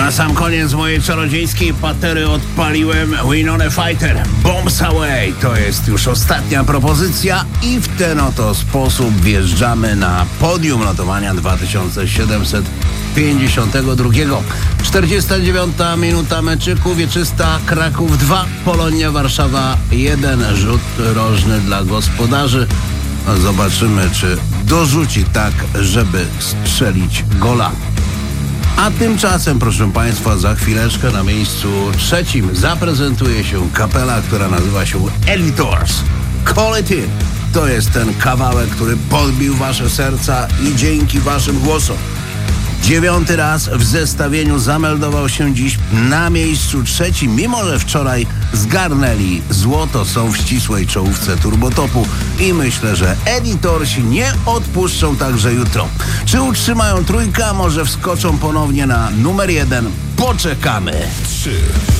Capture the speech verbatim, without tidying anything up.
Na sam koniec mojej czarodziejskiej patery odpaliłem Winona Fighter. Bombs Away to jest już ostatnia propozycja i w ten oto sposób wjeżdżamy na podium notowania dwa tysiące siedemset pięćdziesiątego drugiego. czterdziesta dziewiąta minuta meczyku, Wieczysta Kraków dwa, Polonia Warszawa jeden. Rzut rożny dla gospodarzy. Zobaczymy, czy dorzuci tak, żeby strzelić gola. A tymczasem, proszę Państwa, za chwileczkę na miejscu trzecim zaprezentuje się kapela, która nazywa się Editors. Call It In. To jest ten kawałek, który podbił Wasze serca i dzięki Waszym głosom dziewiąty raz w zestawieniu zameldował się dziś na miejscu trzecim, mimo że wczoraj zgarnęli złoto, są w ścisłej czołówce Turbotopu i myślę, że Editorsi nie odpuszczą także jutro. Czy utrzymają trójkę, a może wskoczą ponownie na numer jeden? Poczekamy. trzy.